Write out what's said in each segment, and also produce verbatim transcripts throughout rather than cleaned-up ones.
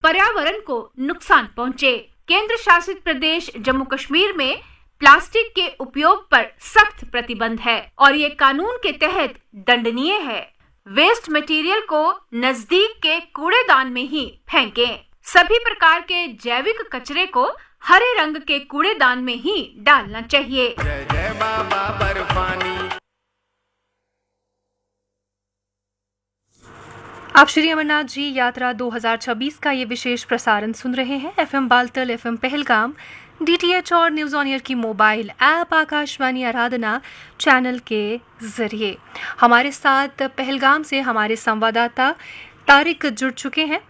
पर्यावरण को नुकसान पहुंचे। केंद्र शासित प्रदेश जम्मू कश्मीर में प्लास्टिक के उपयोग पर सख्त प्रतिबंध है और ये कानून के तहत दंडनीय है। वेस्ट मटेरियल को नजदीक के कूड़ेदान में ही फेंकें। सभी प्रकार के जैविक कचरे को हरे रंग के कूड़ेदान में ही डालना चाहिए। जय जय बाबा बर्फानी। आप श्री अमरनाथ जी यात्रा दो हज़ार छब्बीस का ये विशेष प्रसारण सुन रहे हैं। FM Baltal, FM Pahalgam, DTH और न्यूज़ ऑन एयर की मोबाइल ऐप आकाशवाणी आराधना चैनल के जरिए। हमारे साथ पहलगाम से हमारे संवाददाता तारिक जुड़ चुके हैं।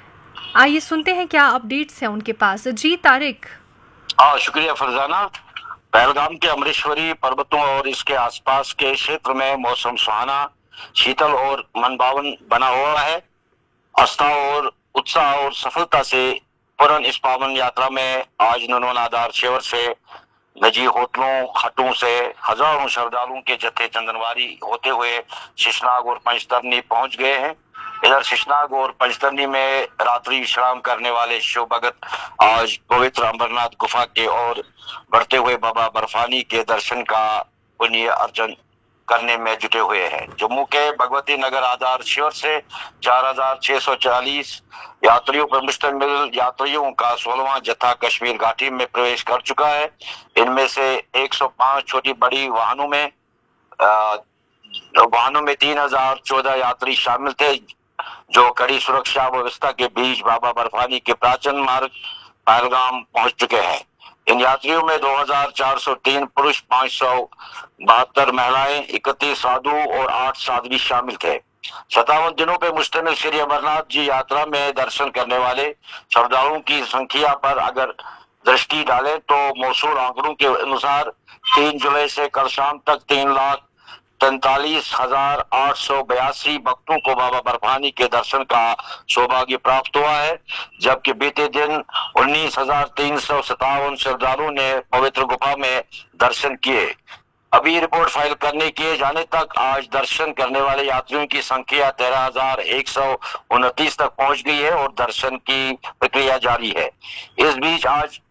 आइए सुनते हैं क्या अपडेट्स हैं उनके पास। जी तारिक। हाँ, शुक्रिया फरजाना। पहलगाम के अमरेश्वरी पर्वतों और इसके आसपास के क्षेत्र में मौसम सुहाना, शीतल और मनभावन बना हुआ है। आस्था और उत्साह और सफलता से पूर्ण इस पावन यात्रा में आज नुनवन आधार शेवर से निजी होटलों घाटों से हजारों श्रद्धालुओं के जत्थे चंदनवारी होते हुए शिशनाग और पंचतरनी पहुंच गए हैं। इधर शिशनाग और पंचतरनी में रात्रि विश्राम करने वाले शिव भगत आज पवित्र अमरनाथ गुफा के ओर बढ़ते हुए बाबा बर्फानी के दर्शन का पुण्य अर्जन करने में जुटे हुए हैं। जम्मू के भगवती नगर आधार शिविर से चार हजार छह सौ चालीस यात्रियों पर मुश्तमिल यात्रियों का सोलहवां जत्था कश्मीर घाटी में प्रवेश कर चुका है। इनमें से एक सौ पाँच छोटी बड़ी वाहनों में आ, वाहनों में तीन हजार चौदह यात्री शामिल थे, जो कड़ी सुरक्षा व्यवस्था के बीच बाबा बर्फानी के प्राचीन मार्ग पहलगाम पहुंच चुके हैं। इन यात्रियों में दो हजार चार सौ तीन पुरुष, पाँच सौ बहत्तर महिलाएं, इकतीस साधु और आठ साध्वी शामिल थे। सत्तावन दिनों पे मुश्तमिल श्री अमरनाथ जी यात्रा में दर्शन करने वाले श्रद्धालुओं की संख्या पर अगर दृष्टि डालें तो मौसूल आंकड़ों के अनुसार तीन जुलाई से कल शाम तक तीन लाख तैतालीस हजार आठ सौ बयासी भक्तों को बाबा बर्फानी के दर्शन का सौभाग्य प्राप्त हुआ है, जबकि बीते दिन उन्नीस हजार तीन सौ सत्तावन श्रद्धालुओं ने पवित्र गुफा में दर्शन किए। अभी रिपोर्ट फाइल करने किए जाने तक आज दर्शन करने वाले यात्रियों की संख्या तेरह हजार एक सौ उनतीस तक पहुंच गई है और दर्शन की प्रक्रिया जारी है। इस बीच आज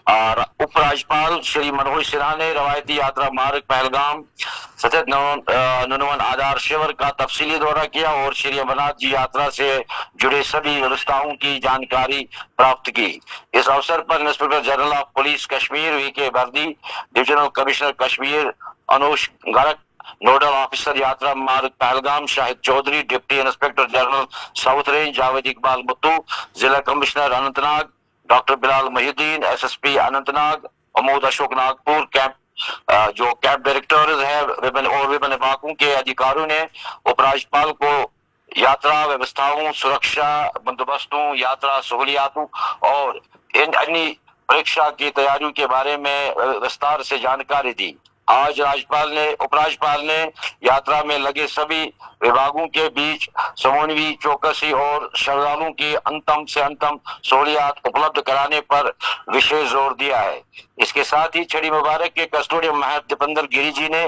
उपराज्यपाल श्री मनोज सिन्हा ने रवायती यात्रा मार्ग पहलगाम सतत नुनवन आधार शिविर का तफसीली दौरा किया और श्री अमरनाथ जी यात्रा से जुड़े सभी व्यवस्थाओं की जानकारी प्राप्त की। इस अवसर पर inspector general of police Kashmir we के बर्दी, divisional commissioner Kashmir Anush Garg, nodal officer यात्रा मार्ग Pahalgam Shahid Chaudhary, deputy inspector general south range Javed Iqbal Muthu, जिला commissioner Anantnag doctor Bilal Mohiuddin, SSP Anantnag Amod Ashok Nagpur, camp जो कैंप डायरेक्टर है विभिन्न और विभिन्न विभागों के अधिकारियों ने उपराज्यपाल को यात्रा व्यवस्थाओं, सुरक्षा बंदोबस्तों, यात्रा सहूलियातों और इन अन्य परीक्षा की तैयारियों के बारे में विस्तार से जानकारी दी। आज राज्यपाल ने उपराज्यपाल ने यात्रा में लगे सभी विभागों के बीच समन्वय, चौकसी और श्रद्धालुओं की अंतम से अंतम सहूलियात उपलब्ध कराने पर विशेष जोर दिया है। इसके साथ ही छड़ी मुबारक के कस्टोडियन महंत दीपेंद्र गिरी जी ने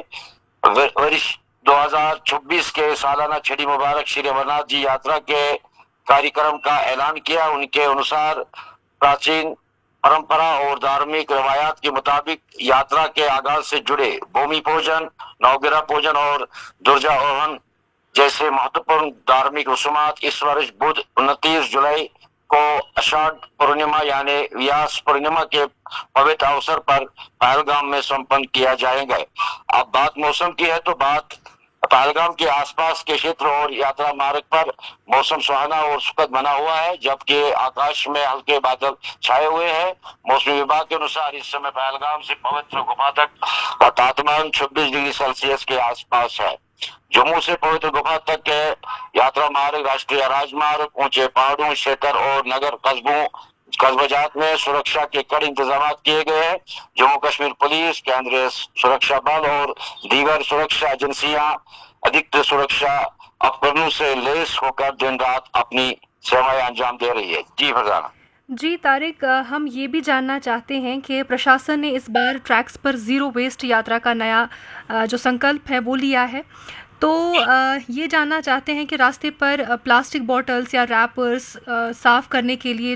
वर्ष दो हजार छब्बीस के सालाना छड़ी मुबारक श्री अमरनाथ जी यात्रा के कार्यक्रम का ऐलान किया। उनके अनुसार प्राचीन परंपरा और धार्मिक रवायात के मुताबिक यात्रा के आगाज से जुड़े भूमि पूजन, नवग्रह पूजन और ध्वजारोहण जैसे महत्वपूर्ण धार्मिक रसूमात इस वर्ष बुध उनतीस जुलाई को आषाढ़ पूर्णिमा यानी व्यास पूर्णिमा के पवित्र अवसर पर पहलगाम में संपन्न किया जाएगा। अब बात मौसम की है तो बात पहलगाम के आसपास के क्षेत्र और यात्रा मार्ग पर मौसम सुहाना और सुखद बना हुआ है, जबकि आकाश में हल्के बादल छाए हुए हैं। मौसम विभाग के अनुसार इस समय पहलगाम से पवित्र गुफा तक तापमान छब्बीस डिग्री सेल्सियस के आसपास है। जम्मू से पवित्र गुफा तक के यात्रा मार्ग, राष्ट्रीय राजमार्ग, ऊंचे पहाड़ों, क्षेत्र और नगर कस्बों कस्बाजात में सुरक्षा के कड़े इंतजाम किए गए हैं। जम्मू कश्मीर पुलिस, केंद्रीय सुरक्षा बल और दीगर सुरक्षा एजेंसियां अधिक सुरक्षा उपकरणों से लैस होकर दिन रात अपनी सेवाएं अंजाम दे रही है। जी फरजाना। जी तारिक, हम ये भी जानना चाहते हैं कि प्रशासन ने इस बार ट्रैक्स पर ज़ीरो वेस्ट यात्रा का नया जो संकल्प है वो लिया है, तो ये जानना चाहते हैं कि रास्ते पर प्लास्टिक बॉटल्स या रैपर्स साफ़ करने के लिए